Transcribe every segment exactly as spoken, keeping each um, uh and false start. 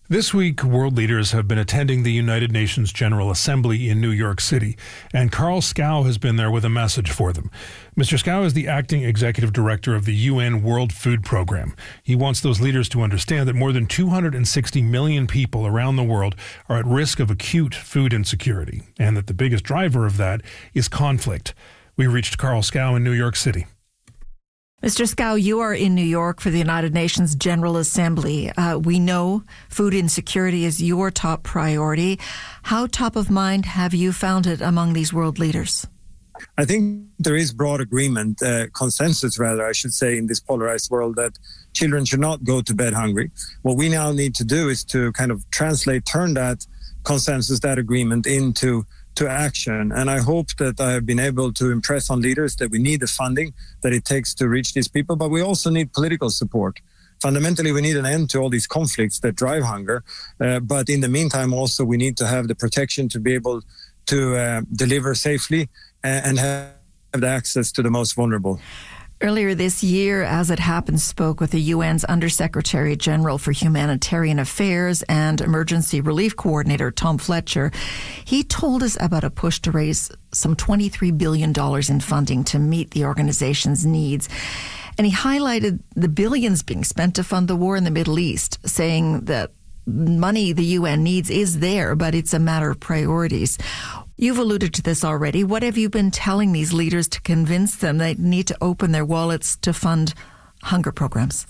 This week, world leaders have been attending the United Nations General Assembly in New York City, and Karl Skau has been there with a message for them. Mister Skau is the acting executive director of the U N World Food Program. He wants those leaders to understand that more than two hundred sixty million people around the world are at risk of acute food insecurity, and that the biggest driver of that is conflict. We reached Karl Skau in New York City. Mister Skau, you are in New York for the United Nations General Assembly. Uh, we know food insecurity is your top priority. How top of mind have you found it among these world leaders? I think there is broad agreement, uh, consensus rather, I should say, in this polarized world that children should not go to bed hungry. What we now need to do is to kind of translate, turn that consensus, that agreement into to action. And I hope that I have been able to impress on leaders that we need the funding that it takes to reach these people, but we also need political support. Fundamentally, we need an end to all these conflicts that drive hunger. Uh, but in the meantime, also, we need to have the protection to be able to uh, deliver safely and, and have the access to the most vulnerable. Earlier this year, As It Happens spoke with the U N's Undersecretary General for Humanitarian Affairs and Emergency Relief Coordinator, Tom Fletcher. He told us about a push to raise some twenty-three billion dollars in funding to meet the organization's needs. And he highlighted the billions being spent to fund the war in the Middle East, saying that money the U N needs is there, but it's a matter of priorities. You've alluded to this already. What have you been telling these leaders to convince them they need to open their wallets to fund hunger programs?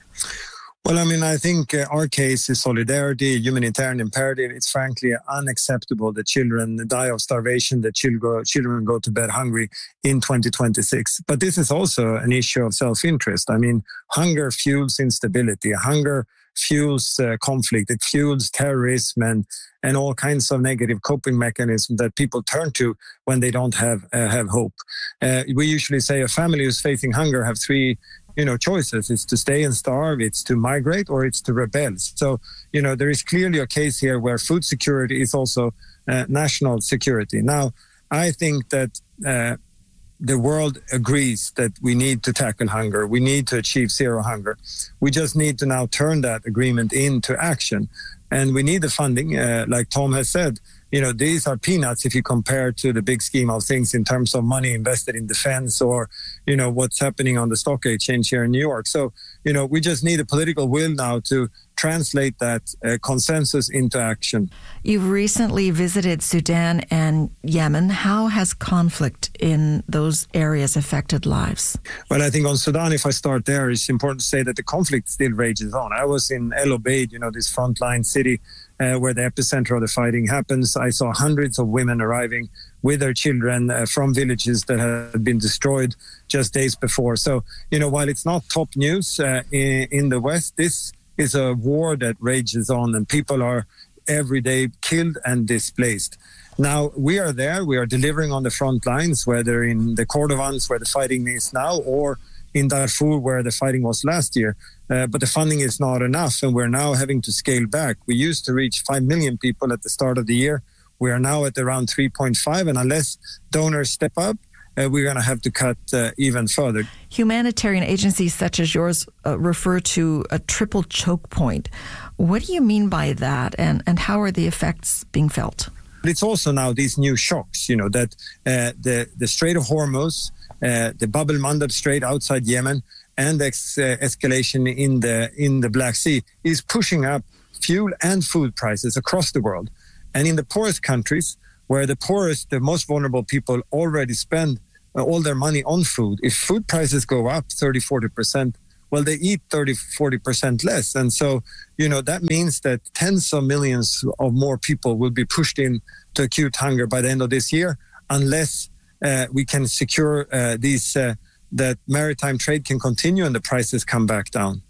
Well, I mean, I think uh, our case is solidarity, humanitarian imperative. It's frankly unacceptable that children die of starvation, that children go, children go to bed hungry in twenty twenty-six. But this is also an issue of self-interest. I mean, hunger fuels instability. Hunger fuels uh, conflict. It fuels terrorism and and all kinds of negative coping mechanisms that people turn to when they don't have uh, have hope. Uh, we usually say a family who's facing hunger have three, you know, choices. It's to stay and starve, it's to migrate, or it's to rebel. So, you know, there is clearly a case here where food security is also uh, national security. Now, I think that uh, the world agrees that we need to tackle hunger. We need to achieve zero hunger. We just need to now turn that agreement into action. And we need the funding, uh, like Tom has said. You know, these are peanuts if you compare to the big scheme of things in terms of money invested in defense or, you know, what's happening on the stock exchange here in New York. So, you know, we just need a political will now to translate that uh, consensus into action. You've recently visited Sudan and Yemen. How has conflict in those areas affected lives? Well, I think on Sudan, if I start there, it's important to say that the conflict still rages on. I was in El Obeid, you know, this frontline city uh, where the epicenter of the fighting happens. I saw hundreds of women arriving with their children uh, from villages that had been destroyed just days before. So, you know, while it's not top news uh, in, in the West, this is a war that rages on and people are every day killed and displaced. Now, we are there. We are delivering on the front lines, whether in the Kordofans, where the fighting is now, or in Darfur, where the fighting was last year. Uh, but the funding is not enough, and we're now having to scale back. We used to reach five million people at the start of the year. We are now at around three point five, and unless donors step up, Uh, we're going to have to cut uh, even further. Humanitarian agencies such as yours uh, refer to a triple choke point. What do you mean by that, and, and how are the effects being felt? It's also now these new shocks, you know, that uh, the, the Strait of Hormuz, uh, the Bab el-Mandeb Strait outside Yemen, and the ex- uh, escalation in the, in the Black Sea is pushing up fuel and food prices across the world. And in the poorest countries, where the poorest, the most vulnerable people already spend all their money on food. If food prices go up thirty, forty percent, well, they eat thirty, forty percent less. And so, you know, that means that tens of millions of more people will be pushed into acute hunger by the end of this year unless uh, we can secure uh, these, uh, that maritime trade can continue and the prices come back down.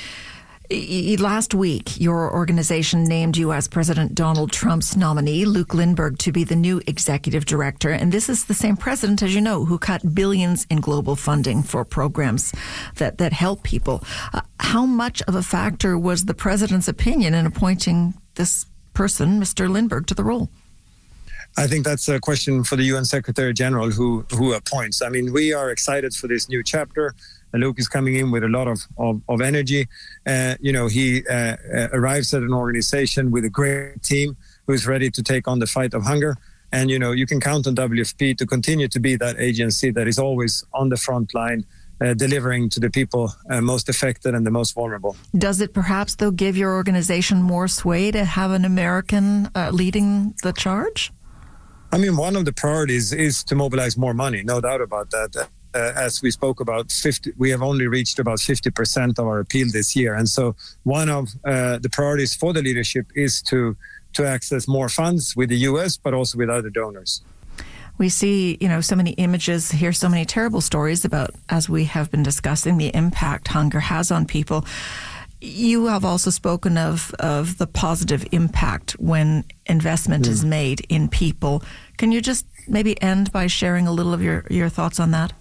Last week, your organization named U S President Donald Trump's nominee, Luke Lindberg, to be the new executive director. And this is the same president, as you know, who cut billions in global funding for programs that, that help people. Uh, how much of a factor was the president's opinion in appointing this person, Mister Lindberg, to the role? I think that's a question for the U N Secretary General who, who appoints. I mean, we are excited for this new chapter. Luke is coming in with a lot of, of, of energy. Uh, you know, he uh, uh, arrives at an organization with a great team who is ready to take on the fight of hunger. And, you know, you can count on W F P to continue to be that agency that is always on the front line, uh, delivering to the people uh, most affected and the most vulnerable. Does it perhaps, though, give your organization more sway to have an American uh, leading the charge? I mean, one of the priorities is to mobilize more money, no doubt about that. Uh, as we spoke about, fifty, we have only reached about fifty percent of our appeal this year. And so one of uh, the priorities for the leadership is to to access more funds with the U S, but also with other donors. We see, you know, so many images, hear so many terrible stories about, as we have been discussing, the impact hunger has on people. You have also spoken of, of the positive impact when investment mm. is made in people. Can you just maybe end by sharing a little of your, your thoughts on that?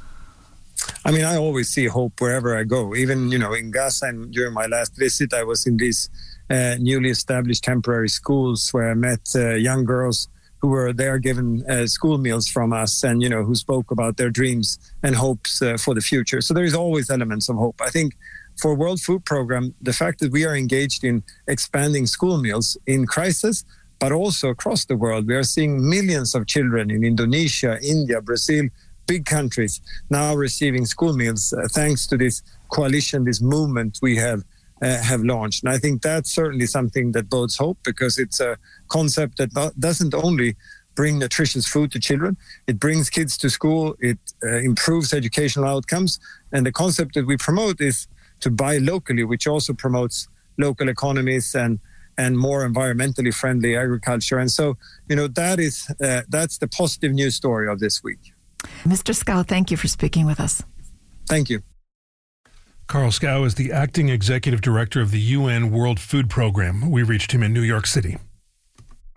I mean, I always see hope wherever I go. Even, you know, in Gaza, and during my last visit, I was in these uh, newly established temporary schools where I met uh, young girls who were there given uh, school meals from us and, you know, who spoke about their dreams and hopes uh, for the future. So there is always elements of hope. I think for World Food Programme, the fact that we are engaged in expanding school meals in crisis, but also across the world, we are seeing millions of children in Indonesia, India, Brazil, big countries now receiving school meals uh, thanks to this coalition, this movement we have uh, have launched. And I think that's certainly something that bodes hope, because it's a concept that doesn't only bring nutritious food to children, it brings kids to school, it uh, improves educational outcomes. And the concept that we promote is to buy locally, which also promotes local economies and and more environmentally friendly agriculture. And so, you know, that is uh, that's the positive news story of this week. Mister Schou, thank you for speaking with us. Thank you. Carl Schou is the acting executive director of the U N World Food Programme. We reached him in New York City.